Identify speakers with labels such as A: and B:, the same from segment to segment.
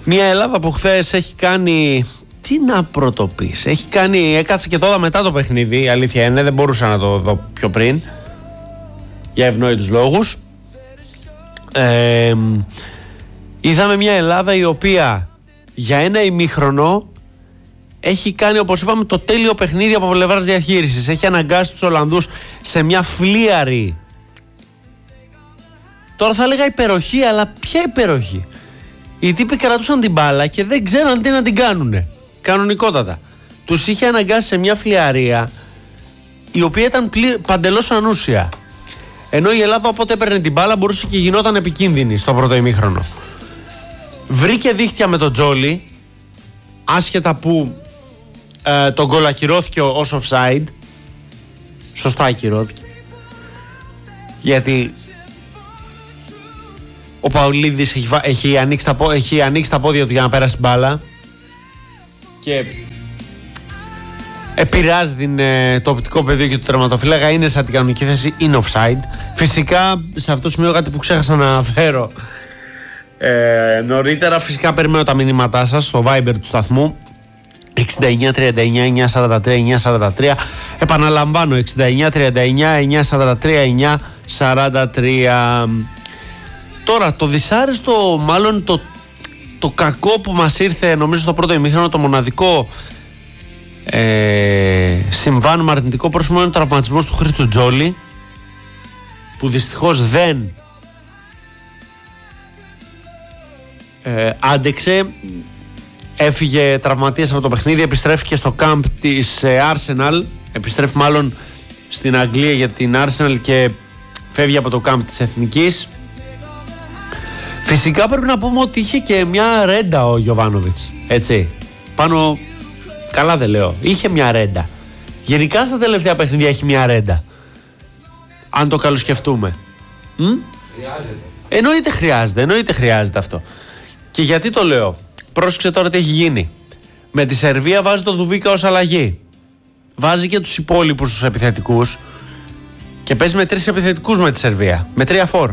A: Μια Ελλάδα που χθες έχει κάνει. Τι να πρωτοπείς. Έκατσε και τώρα μετά το παιχνίδι. Η αλήθεια είναι, δεν μπορούσα να το δω πιο πριν. Για ευνόητους λόγους. Είδαμε μια Ελλάδα η οποία για ένα ημίχρονο έχει κάνει, όπως είπαμε, το τέλειο παιχνίδι από πλευράς διαχείρισης. Έχει αναγκάσει τους Ολλανδούς σε μια φλίαρη. Τώρα θα έλεγα υπεροχή, αλλά ποια υπεροχή. Οι τύποι κρατούσαν την μπάλα και δεν ξέραν τι να την κάνουνε. Κανονικότατα. Τους είχε αναγκάσει σε μια φλιαρία η οποία ήταν παντελώς ανούσια. Ενώ η Ελλάδα όποτε έπαιρνε την μπάλα μπορούσε και γινόταν επικίνδυνη στο πρώτο ημίχρονο. Βρήκε δίχτυα με τον Τζόλι, άσχετα που τον γκολ ακυρώθηκε ως offside. Σωστά ακυρώθηκε. Γιατί ο Παουλίδης έχει ανοίξει τα πόδια του για να πέρασε την μπάλα και επηρεάζει το οπτικό πεδίο και του τερματοφύλακα. Είναι σαν την κανονική θέση, είναι offside. Φυσικά σε αυτό το σημείο κάτι που ξέχασα να αναφέρω νωρίτερα, φυσικά περιμένω τα μηνύματά σας στο Viber του σταθμού 69 39 943 943. Επαναλαμβάνω 69 39 943 943. Τώρα το δυσάρεστο, μάλλον το κακό που μας ήρθε νομίζω στο πρώτο ημίχρονο, το μοναδικό συμβάν με αρνητικό πρόσημο, είναι ο τραυματισμός του Χρήστου Τζόλι, που δυστυχώς δεν άντεξε. Έφυγε τραυματίας από το παιχνίδι, επιστρέφει και στο κάμπ της Arsenal, επιστρέφει μάλλον στην Αγγλία για την Arsenal και φεύγει από το κάμπ της Εθνικής. Φυσικά πρέπει να πούμε ότι είχε και μια ρέντα ο Γιοβάνοβιτς, έτσι, πάνω, καλά δεν λέω, είχε μια ρέντα. Γενικά στα τελευταία παιχνίδια έχει μια ρέντα, αν το καλοσκεφτούμε. Χρειάζεται. Εννοείται χρειάζεται αυτό. Και γιατί το λέω? Πρόσεξε τώρα τι έχει γίνει. Με τη Σερβία βάζει το Δουβίκα ως αλλαγή. Βάζει και τους υπόλοιπους τους επιθετικούς και παίζει με 3 επιθετικούς με τη Σερβία, με 3 φορ.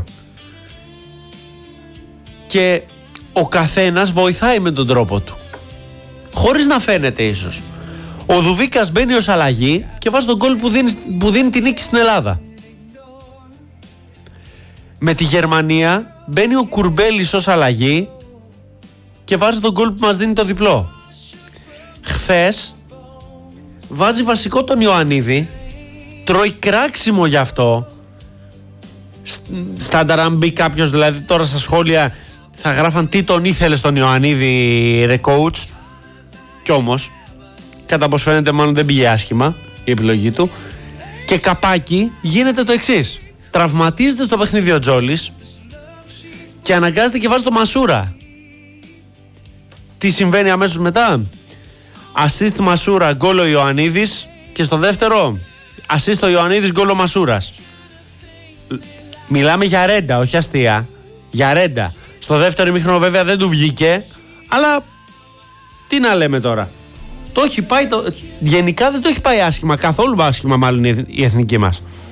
A: Και ο καθένας βοηθάει με τον τρόπο του, χωρίς να φαίνεται ίσως. Ο Δουβίκας μπαίνει ως αλλαγή και βάζει τον γκολ που δίνει τη νίκη στην Ελλάδα. Με τη Γερμανία μπαίνει ο Κουρμπέλης ως αλλαγή και βάζει τον γκολ που μας δίνει το διπλό. Χθες βάζει βασικό τον Ιωαννίδη, τρώει κράξιμο γι' αυτό. Στάνταρ, αν μπει κάποιος δηλαδή τώρα στα σχόλια θα γράφαν τι τον ήθελε στον Ιωαννίδη ρε coach. Κι όμως κατά πως φαίνεται μάλλον δεν πήγε άσχημα η επιλογή του. Και καπάκι γίνεται το εξής: τραυματίζεται στο παιχνίδι ο Τζόλης και αναγκάζεται και βάζει το Μασούρα. Τι συμβαίνει αμέσως μετά? Assist Μασούρα, γκολ ο Ιωαννίδης, και στο δεύτερο assist ο Ιωαννίδης, γκολ ο Μασούρας. Μιλάμε για ρέντα, όχι αστεία. Για ρέντα. Στο δεύτερο ημίχρονο βέβαια δεν του βγήκε, αλλά τι να λέμε τώρα. Το έχει πάει γενικά δεν το έχει πάει άσχημα, καθόλου άσχημα μάλλον η εθνική μας.